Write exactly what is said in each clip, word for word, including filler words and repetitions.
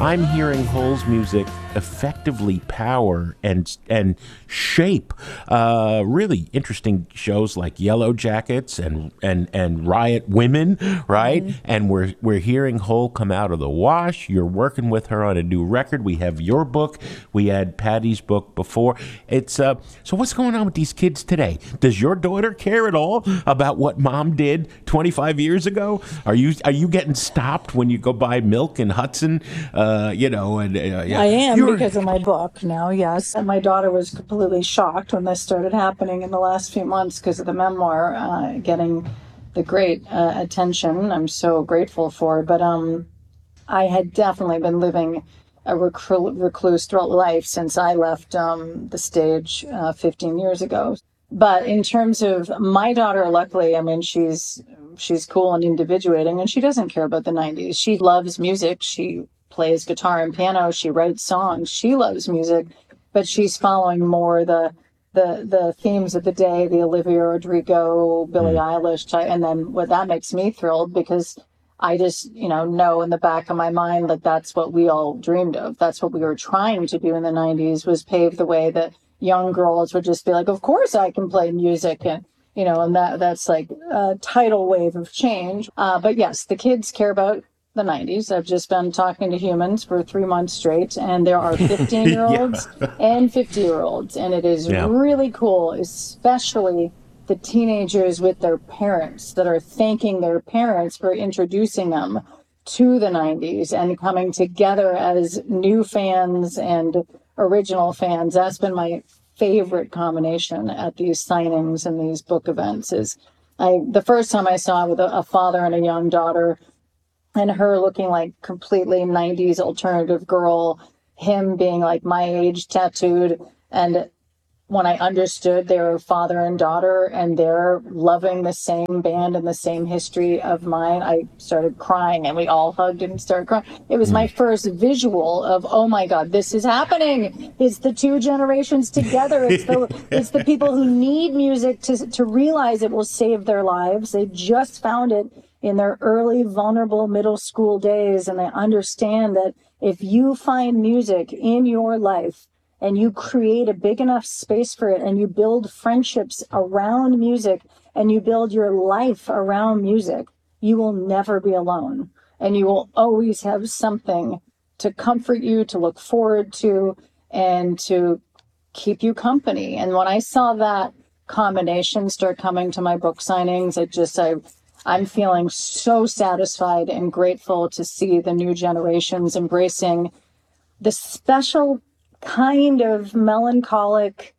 I'm hearing Hole's music effectively power and and shape uh, really interesting shows like Yellow Jackets and and and Riot Women, right? Mm-hmm. And we're we're hearing Hole come out of the wash. You're working with her on a new record. We have your book. We had Patty's book before. It's uh, so what's going on with these kids today? Does your daughter care at all about what mom did twenty-five years ago? Are you are you getting stopped when you go buy milk in Hudson? Uh, you know, and uh, yeah. I am You're, because of my book now, yes. And my daughter was completely shocked when this started happening in the last few months because of the memoir uh, getting the great uh, attention. I'm so grateful for. But um, I had definitely been living a reclu- recluse throughout life since I left um, the stage uh, fifteen years ago. But in terms of my daughter, luckily, I mean, she's she's cool and individuating, and she doesn't care about the nineties. She loves music. She plays guitar and piano. She writes songs. She loves music, but she's following more the the the themes of the day, the Olivia Rodrigo, Billie mm. Eilish type. And then what that makes me thrilled because I just, you know, know in the back of my mind that that's what we all dreamed of. That's what we were trying to do in the nineties, was pave the way that young girls would just be like, of course I can play music. And, you know, and that that's like a tidal wave of change. Uh, but yes, the kids care about the nineties. I've just been talking to humans for three months straight, and there are fifteen-year-olds yeah. and fifty-year-olds, and it is yeah. really cool, especially the teenagers with their parents that are thanking their parents for introducing them to the nineties and coming together as new fans and original fans. That's been my favorite combination at these signings and these book events. Is I the first time I saw it with a, a father and a young daughter, and her looking like completely nineties alternative girl, him being like my age, tattooed. And when I understood they were father and daughter and they're loving the same band and the same history of mine, I started crying, and we all hugged and started crying. It was my first visual of, oh my God, this is happening. It's the two generations together. It's the it's the people who need music to to realize it will save their lives. They just found it in their early, vulnerable middle school days, and they understand that if you find music in your life and you create a big enough space for it and you build friendships around music and you build your life around music, you will never be alone. And you will always have something to comfort you, to look forward to, and to keep you company. And when I saw that combination start coming to my book signings, it just, I, I'm feeling so satisfied and grateful to see the new generations embracing the special kind of melancholic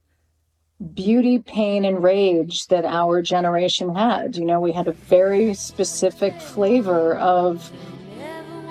beauty, pain, and rage that our generation had. You know, we had a very specific flavor of